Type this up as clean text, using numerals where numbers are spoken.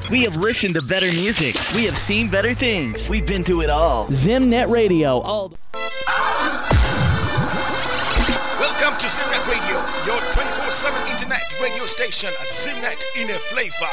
We have listened to better music. We have seen better things. We've been to it all. Zimnet Radio. Welcome to Zimnet Radio, your 24/7 internet radio station at Zimnet in a flavor.